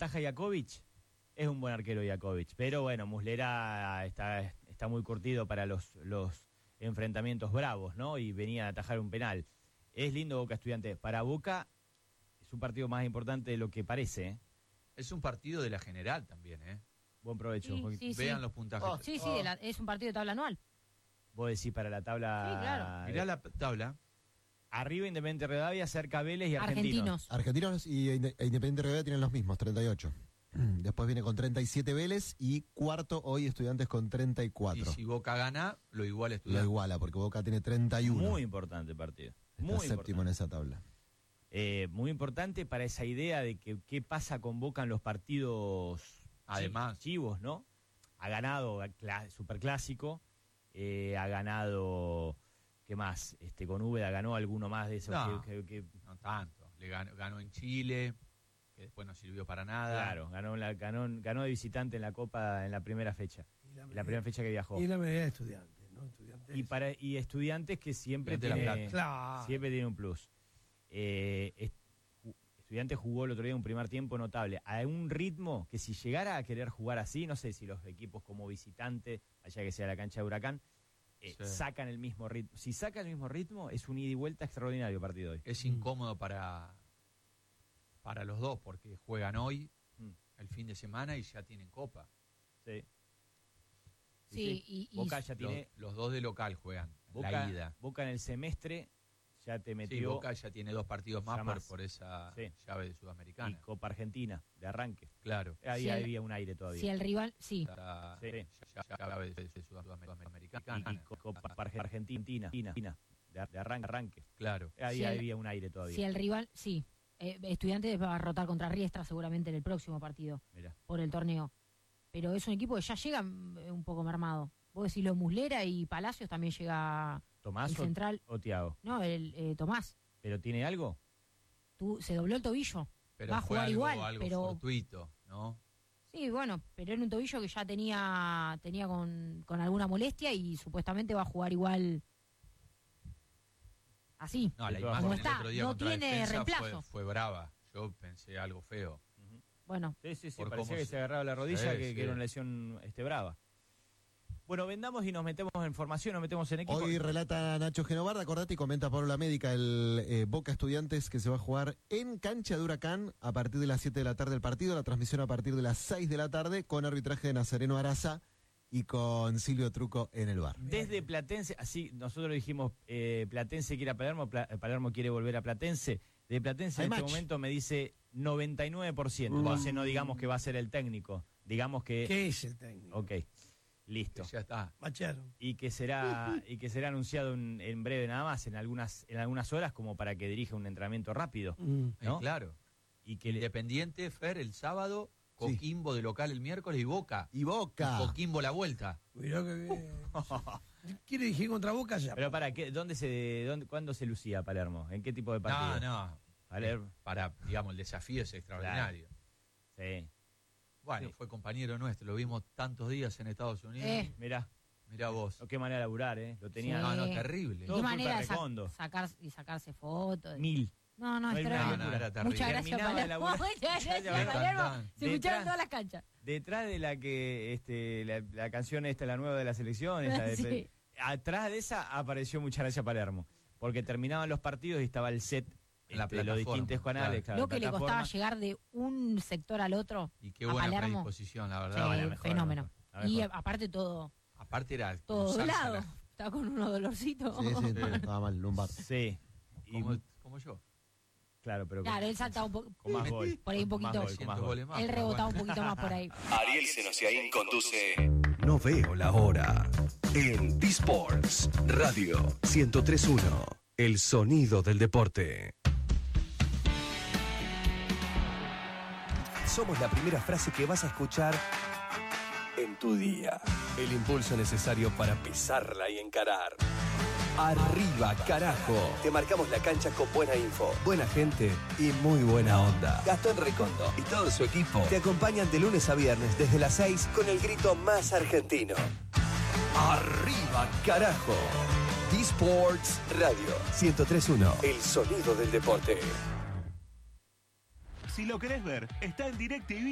ataja Jakovic, es un buen arquero Jakovic, pero bueno, Muslera está muy curtido para los enfrentamientos bravos, ¿no? Y venía a atajar un penal. Es lindo Boca Estudiantes. Para Boca es un partido más importante de lo que parece, ¿eh? Es un partido de la general también, ¿eh? Buen provecho. Vean los puntajes. Es un partido de tabla anual. Vos decís para la tabla... Sí, claro. Mirá la tabla. Arriba Independiente Rivadavia, cerca Vélez y Argentinos. Argentinos y Independiente Rivadavia tienen los mismos, 38. Después viene con 37 Vélez y cuarto hoy Estudiantes con 34. Y si Boca gana, lo iguala Estudiantes. Lo iguala, porque Boca tiene 31. Muy importante el partido. Está séptimo en esa tabla. Muy importante para esa idea de que qué pasa con Boca en los partidos además chivos, ¿no? Ha ganado Superclásico, ha ganado, ¿qué más? Con Úbeda ganó alguno más de esos. No tanto. Ganó en Chile, que después no sirvió para nada. Claro, ganó de visitante en la Copa en la primera fecha. La primera fecha que viajó. Y la medida de Estudiantes, ¿no? Y Estudiantes que siempre tiene un plus. Estudiantes jugó el otro día un primer tiempo notable, a un ritmo que si llegara a querer jugar así, no sé si los equipos como visitante, allá que sea la cancha de Huracán, sacan el mismo ritmo. Si sacan el mismo ritmo, es un ida y vuelta extraordinario el partido hoy. Es incómodo para los dos, porque juegan hoy, el fin de semana, y ya tienen Copa. Sí. Sí. Boca ya tiene... Los dos de local juegan, Boca, la ida. Boca en el semestre ya te metió... Sí, Boca ya tiene 2 partidos más por esa llave de Sudamericana. Y Copa Argentina, de arranque. Claro. Ahí había un aire todavía. Si el rival, Ya llave de Sudamericana. Y Copa Argentina, de arranque. Claro. Ahí había un aire todavía. Si el rival, Estudiantes va a rotar contra Riestra seguramente en el próximo partido. Mirá. Por el torneo. Pero es un equipo que ya llega un poco mermado. Vos decís lo Muslera y Palacios también llega... ¿Tomás el central o Thiago? No, el Tomás. ¿Pero tiene algo? Se dobló el tobillo. Pero va a jugar igual, pero fortuito, ¿no? Sí, bueno, pero era un tobillo que ya tenía con alguna molestia y supuestamente va a jugar igual así. No, la imagen como del está, otro día no contra tiene Defensa reemplazo. fue brava. Yo pensé algo feo. Bueno. Sí, parecía que se agarraba la rodilla, que era una lesión brava. Bueno, vendamos y nos metemos en formación, nos metemos en equipo. Hoy relata Nacho Genovarda, acordate y comenta Pablo La Médica, el Boca Estudiantes que se va a jugar en cancha de Huracán a partir de las 7 de la tarde el partido, la transmisión a partir de las 6 de la tarde con arbitraje de Nazareno Araza y con Silvio Truco en el bar. Desde Platense, así nosotros dijimos, Platense quiere a Palermo, Palermo quiere volver a Platense. De Platense en este momento me dice 99%, entonces no digamos que va a ser el técnico, digamos que... ¿Qué es el técnico? Ok. Listo. Ya está. Machado. Y que será anunciado en breve nada más, en algunas horas, como para que dirija un entrenamiento rápido. ¿no? Claro. Y que Independiente, Fer, el sábado, Coquimbo de local el miércoles y Boca. Y Coquimbo la vuelta. Mirá que bien. ¿Quiere dirigir contra Boca ya? Pero ¿cuándo se lucía Palermo? ¿En qué tipo de partido? No. Para, digamos, el desafío es extraordinario. Claro. Sí. Bueno, fue compañero nuestro, lo vimos tantos días en Estados Unidos. Mirá vos. Qué manera de laburar, lo tenía. No, terrible. Qué manera de sacarse fotos. 1000. No, es terrible. Era terrible. Muchas gracias, Palermo. Muchas gracias, Palermo. Se escucharon todas las canchas. Detrás de la que la canción la nueva de la selección, Sí. atrás de esa apareció Muchas gracias Palermo, porque terminaban los partidos y estaba el set de los distintos canales. Lo que le costaba llegar de un sector al otro. Y qué buena predisposición, la verdad. Sí, fenómeno. Y aparte todo. Aparte era todo doblado. Estaba con unos dolorcitos. Sí, estaba mal, lumbar. Sí. Como yo. Claro, pero él saltaba un poco con más gol. Por ahí un poquito. Él rebotaba un poquito más por ahí. Ariel Senosiaín conduce No veo la hora en B-Sports Radio 103.1. El sonido del deporte. Somos la primera frase que vas a escuchar en tu día. El impulso necesario para pisarla y encarar. Arriba, carajo. Te marcamos la cancha con buena info, buena gente y muy buena onda. Gastón Recondo y todo su equipo te acompañan de lunes a viernes desde las 6 con el grito más argentino. Arriba, carajo. B-Sports Radio 103.1. El sonido del deporte. Si lo querés ver, está en DirecTV.